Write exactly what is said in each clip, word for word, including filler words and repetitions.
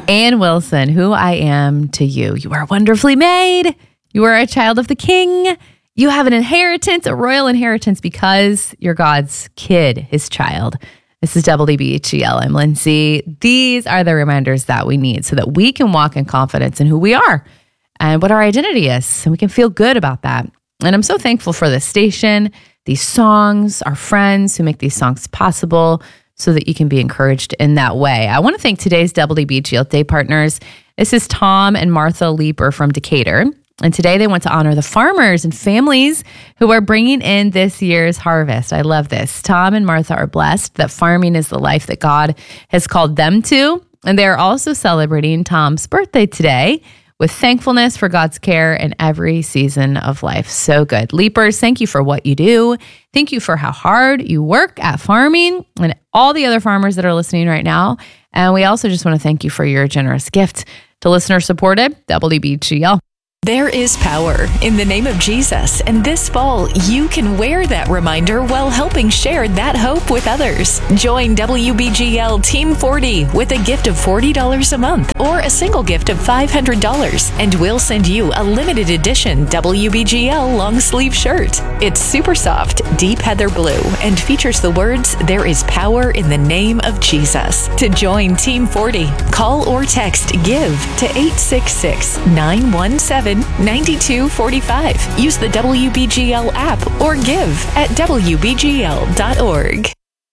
Ann Wilson, Who I Am to You. You are wonderfully made. You are a child of the King. You have an inheritance, a royal inheritance, because you're God's kid, his child. This is W B H G L. I'm Lindsay. These are the reminders that we need so that we can walk in confidence in who we are and what our identity is, and we can feel good about that. And I'm so thankful for this station, these songs, our friends who make these songs possible so that you can be encouraged in that way. I want to thank today's W B G L Day partners. This is Tom and Martha Leeper from Decatur. And today they want to honor the farmers and families who are bringing in this year's harvest. I love this. Tom and Martha are blessed that farming is the life that God has called them to. And they're also celebrating Tom's birthday today with thankfulness for God's care in every season of life. So good. Leapers, thank you for what you do. Thank you for how hard you work at farming, and all the other farmers that are listening right now. And we also just want to thank you for your generous gift to listener-supported W B G L. There is power in the name of Jesus, and this fall you can wear that reminder while helping share that hope with others. Join W B G L Team forty with a gift of forty dollars a month or a single gift of five hundred dollars, and we'll send you a limited edition W B G L long sleeve shirt. It's super soft, deep heather blue, and features the words, "There is power in the name of Jesus." To join Team forty, call or text GIVE to eight six six, nine one seven, nine two four five. Use the W B G L app or give at W B G L dot org.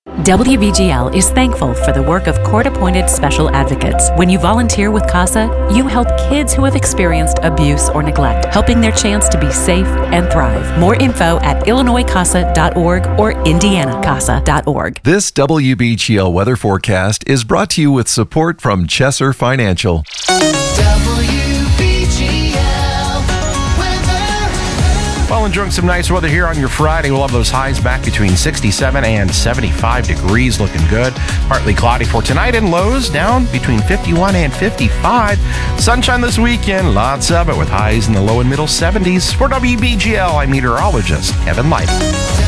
W B G L is thankful for the work of court-appointed special advocates. When you volunteer with CASA, you help kids who have experienced abuse or neglect, helping their chance to be safe and thrive. More info at Illinois casa dot org or Indiana casa dot org. This W B G L weather forecast is brought to you with support from Chesser Financial. Well, enjoying some nice weather here on your Friday. We'll have those highs back between sixty-seven and seventy-five degrees, looking good. Partly cloudy for tonight, and lows down between fifty-one and fifty-five. Sunshine this weekend, lots of it, with highs in the low and middle seventies. For W B G L, I'm meteorologist Kevin Light.